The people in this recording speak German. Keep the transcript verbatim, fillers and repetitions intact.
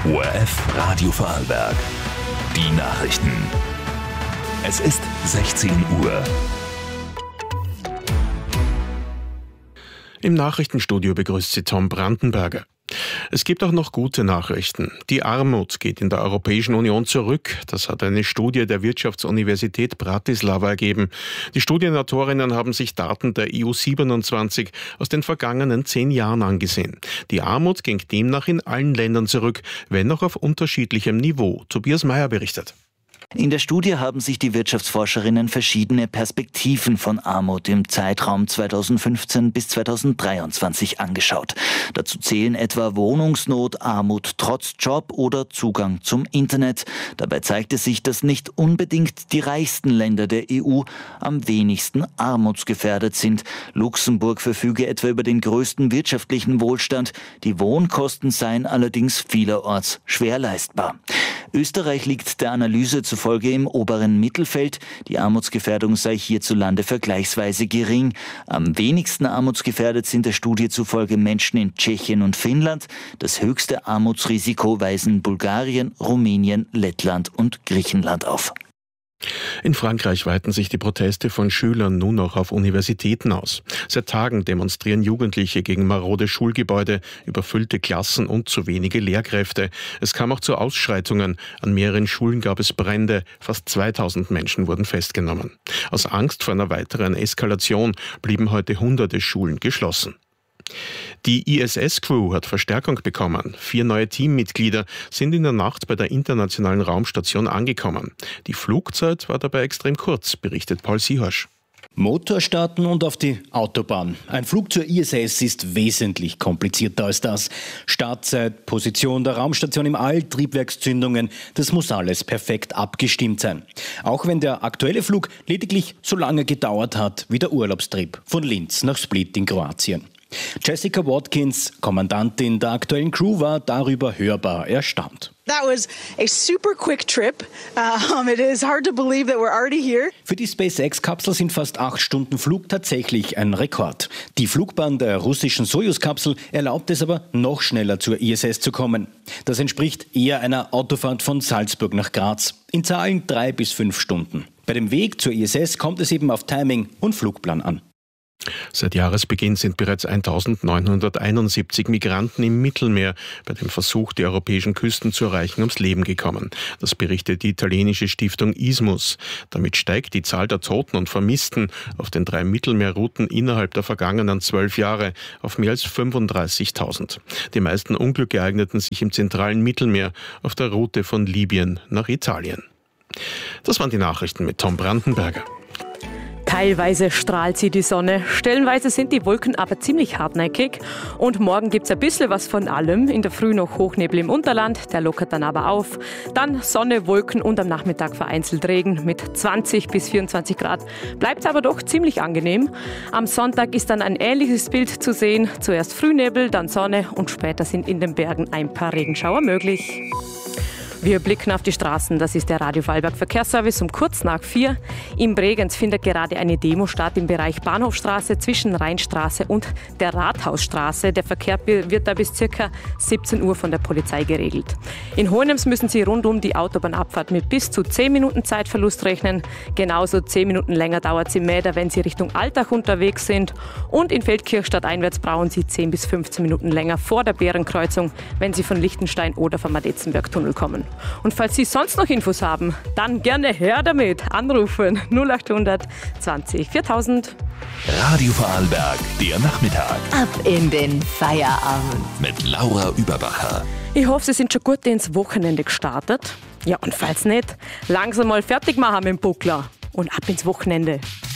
O R F Radio Vorarlberg. Die Nachrichten. Es ist sechzehn Uhr. Im Nachrichtenstudio begrüßt Sie Tom Brandenberger. Es gibt auch noch gute Nachrichten. Die Armut geht in der Europäischen Union zurück. Das hat eine Studie der Wirtschaftsuniversität Bratislava ergeben. Die Studienautorinnen haben sich Daten der E U siebenundzwanzig aus den vergangenen zehn Jahren angesehen. Die Armut ging demnach in allen Ländern zurück, wenn auch auf unterschiedlichem Niveau. Tobias Meyer berichtet. In der Studie haben sich die Wirtschaftsforscherinnen verschiedene Perspektiven von Armut im Zeitraum zweitausendfünfzehn bis zweitausenddreiundzwanzig angeschaut. Dazu zählen etwa Wohnungsnot, Armut trotz Job oder Zugang zum Internet. Dabei zeigte sich, dass nicht unbedingt die reichsten Länder der E U am wenigsten armutsgefährdet sind. Luxemburg verfüge etwa über den größten wirtschaftlichen Wohlstand. Die Wohnkosten seien allerdings vielerorts schwer leistbar. Österreich liegt der Analyse zufolge im oberen Mittelfeld. Die Armutsgefährdung sei hierzulande vergleichsweise gering. Am wenigsten armutsgefährdet sind der Studie zufolge Menschen in Tschechien und Finnland. Das höchste Armutsrisiko weisen Bulgarien, Rumänien, Lettland und Griechenland auf. In Frankreich weiten sich die Proteste von Schülern nun auch auf Universitäten aus. Seit Tagen demonstrieren Jugendliche gegen marode Schulgebäude, überfüllte Klassen und zu wenige Lehrkräfte. Es kam auch zu Ausschreitungen. An mehreren Schulen gab es Brände. Fast zweitausend Menschen wurden festgenommen. Aus Angst vor einer weiteren Eskalation blieben heute hunderte Schulen geschlossen. Die I S S-Crew hat Verstärkung bekommen. Vier neue Teammitglieder sind in der Nacht bei der Internationalen Raumstation angekommen. Die Flugzeit war dabei extrem kurz, berichtet Paul Sihorsch. Motor starten und auf die Autobahn. Ein Flug zur I S S ist wesentlich komplizierter als das. Startzeit, Position der Raumstation im All, Triebwerkszündungen, das muss alles perfekt abgestimmt sein. Auch wenn der aktuelle Flug lediglich so lange gedauert hat wie der Urlaubstrip von Linz nach Split in Kroatien. Jessica Watkins, Kommandantin der aktuellen Crew, war darüber hörbar erstaunt. That was a super quick trip. Um, it is hard to believe that we're already here. Für die SpaceX-Kapsel sind fast acht Stunden Flug tatsächlich ein Rekord. Die Flugbahn der russischen Sojus-Kapsel erlaubt es aber, noch schneller zur I S S zu kommen. Das entspricht eher einer Autofahrt von Salzburg nach Graz. In Zahlen drei bis fünf Stunden. Bei dem Weg zur I S S kommt es eben auf Timing und Flugplan an. Seit Jahresbeginn sind bereits eintausendneunhunderteinundsiebzig Migranten im Mittelmeer bei dem Versuch, die europäischen Küsten zu erreichen, ums Leben gekommen. Das berichtet die italienische Stiftung ISMUS. Damit steigt die Zahl der Toten und Vermissten auf den drei Mittelmeerrouten innerhalb der vergangenen zwölf Jahre auf mehr als fünfunddreißigtausend. Die meisten Unglücke ereigneten sich im zentralen Mittelmeer auf der Route von Libyen nach Italien. Das waren die Nachrichten mit Tom Brandenberger. Teilweise strahlt sie die Sonne, stellenweise sind die Wolken aber ziemlich hartnäckig und morgen gibt's ein bisschen was von allem. In der Früh noch Hochnebel im Unterland, der lockert dann aber auf. Dann Sonne, Wolken und am Nachmittag vereinzelt Regen mit zwanzig bis vierundzwanzig Grad. Bleibt aber doch ziemlich angenehm. Am Sonntag ist dann ein ähnliches Bild zu sehen. Zuerst Frühnebel, dann Sonne und später sind in den Bergen ein paar Regenschauer möglich. Wir blicken auf die Straßen. Das ist der Radio Vorarlberg Verkehrsservice um kurz nach vier. In Bregenz findet gerade eine Demo statt im Bereich Bahnhofstraße zwischen Rheinstraße und der Rathausstraße. Der Verkehr wird da bis ca. siebzehn Uhr von der Polizei geregelt. In Hohenems müssen Sie rund um die Autobahnabfahrt mit bis zu zehn Minuten Zeitverlust rechnen. Genauso zehn Minuten länger dauert es in Mäder, wenn Sie Richtung Altach unterwegs sind. Und in Feldkirch einwärts brauchen Sie zehn bis fünfzehn Minuten länger vor der Bärenkreuzung, wenn Sie von Lichtenstein oder vom Madetzenberg-Tunnel kommen. Und falls Sie sonst noch Infos haben, dann gerne her damit. Anrufen null achthundert zwanzig viertausend. Radio Vorarlberg, der Nachmittag. Ab in den Feierabend. Mit Laura Überbacher. Ich hoffe, Sie sind schon gut ins Wochenende gestartet. Ja, und falls nicht, langsam mal fertig machen mit dem Buckler und ab ins Wochenende.